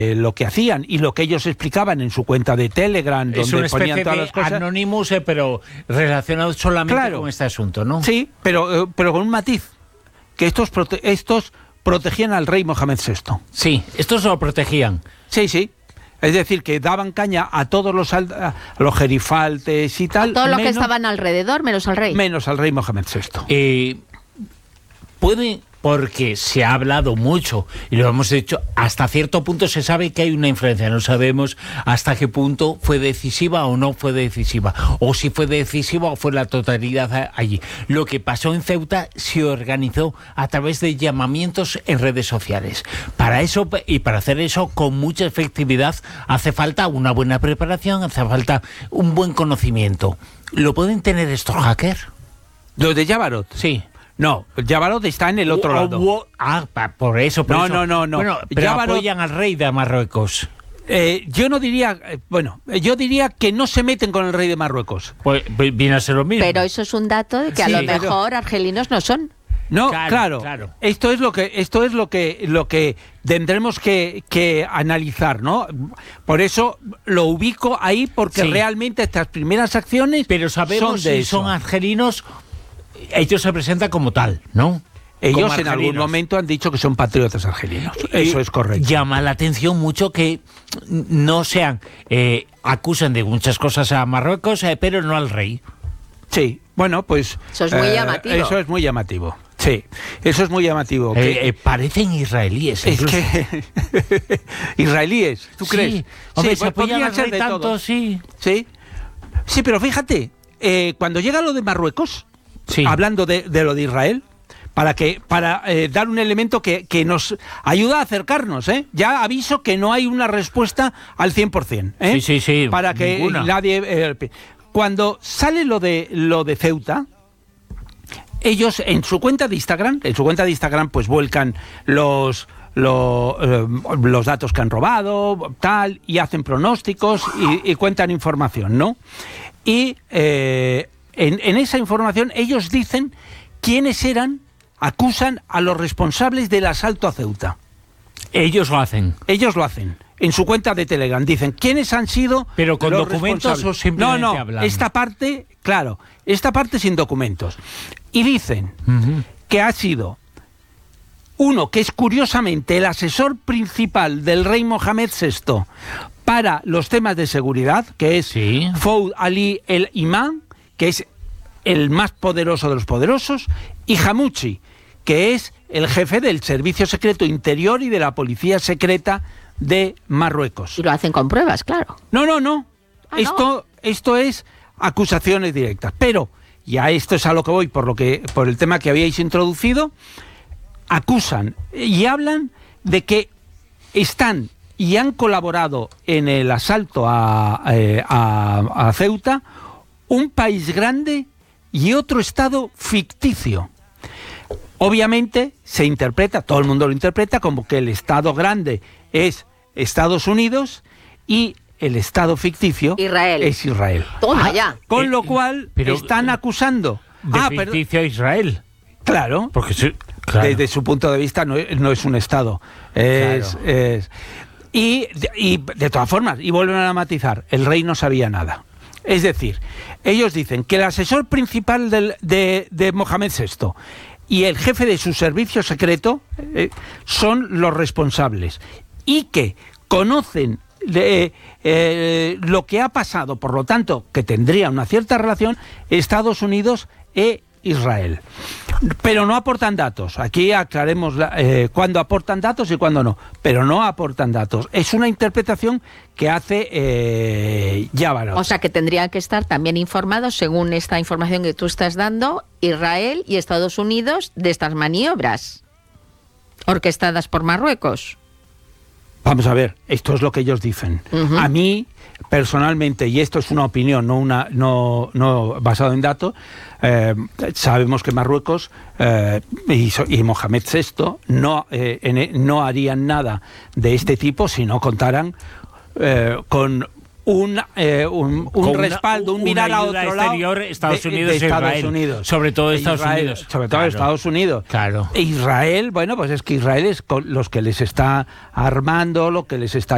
lo que hacían y lo que ellos explicaban en su cuenta de Telegram, donde ponían todas las cosas. Anonymous, pero relacionado solamente con este asunto, ¿no? Sí, pero con un matiz, que estos protegían al rey Mohamed VI. Sí, estos lo protegían. Sí, sí. Es decir, que daban caña a todos a los gerifaltes y tal. A todos los que estaban alrededor, menos al rey. Menos al rey Mohamed VI. Puede, porque se ha hablado mucho, y lo hemos dicho, hasta cierto punto se sabe que hay una influencia, no sabemos hasta qué punto fue decisiva o no fue decisiva, o si fue decisiva o fue la totalidad allí. Lo que pasó en Ceuta se organizó a través de llamamientos en redes sociales. Para eso, y para hacer eso con mucha efectividad, hace falta una buena preparación, hace falta un buen conocimiento. ¿Lo pueden tener estos hackers? ¿Los de Jabarot? Sí. No, Jabarot está en el otro lado. Por eso. No. Bueno, pero Jabarot, apoyan al rey de Marruecos. Yo no diría... yo diría que no se meten con el rey de Marruecos. Pues viene a ser lo mismo. Pero eso es un dato de que a lo mejor argelinos no son. No, claro. Esto es lo que tendremos que analizar, ¿no? Por eso lo ubico ahí, porque realmente estas primeras acciones... Pero sabemos si son argelinos... Ellos se presentan como tal, ¿no? Ellos en algún momento han dicho que son patriotas argelinos. Eso es correcto. Llama la atención mucho que no sean... acusan de muchas cosas a Marruecos, pero no al rey. Sí, bueno, pues... Eso es muy llamativo. Eso es muy llamativo. Sí, eso es muy llamativo. Parecen israelíes. Es que... ¿Israelíes? ¿Tú crees? Hombre, sí, se apoyan al rey tanto, todo. Sí, pero fíjate, cuando llega lo de Marruecos... Sí. Hablando de lo de Israel, para dar un elemento que nos ayuda a acercarnos, ya aviso que no hay una respuesta al 100%, sí, para que ninguna. Nadie cuando sale lo de Ceuta, ellos en su cuenta de Instagram pues vuelcan los datos que han robado, tal, y hacen pronósticos y cuentan información, ¿no? Y en esa información ellos dicen quiénes acusan a los responsables del asalto a Ceuta. Ellos lo hacen. En su cuenta de Telegram dicen quiénes han sido. Pero con los documentos o simplemente hablando. Esta parte sin documentos. Y dicen que ha sido uno que es curiosamente el asesor principal del rey Mohamed VI para los temas de seguridad, que es Fouad Ali el Imam, que es el más poderoso de los poderosos, y Hamouchi, que es el jefe del Servicio Secreto Interior y de la Policía Secreta de Marruecos. Y lo hacen con pruebas, claro. No. Esto es acusaciones directas. Pero, y a esto es a lo que voy, por el tema que habíais introducido, acusan y hablan de que están y han colaborado en el asalto a Ceuta un país grande y otro estado ficticio. Obviamente se interpreta, todo el mundo lo interpreta, como que el estado grande es Estados Unidos y el estado ficticio es Israel. Toma ya. Con lo cual están acusando ficticio a Israel. Claro, porque desde su punto de vista no es un estado. Y de todas formas, y vuelven a matizar, el rey no sabía nada. Es decir, ellos dicen que el asesor principal de Mohamed VI y el jefe de su servicio secreto son los responsables y que conocen lo que ha pasado, por lo tanto, que tendría una cierta relación Estados Unidos e Israel. Pero no aportan datos. Aquí aclaremos cuándo aportan datos y cuándo no. Pero no aportan datos. Es una interpretación que hace Jabarot. O sea que tendrían que estar también informados, según esta información que tú estás dando, Israel y Estados Unidos de estas maniobras orquestadas por Marruecos. Vamos a ver, esto es lo que ellos dicen. A mí, personalmente, y esto es una opinión, no basado en datos, sabemos que Marruecos y Mohamed VI no harían nada de este tipo si no contaran con un respaldo, un mirar a otro lado Estados Unidos de e Estados Israel. Unidos. Sobre todo Estados Unidos. Sobre todo Estados Unidos. Claro. E Israel, bueno, pues es que Israel es los que les está armando, lo que les está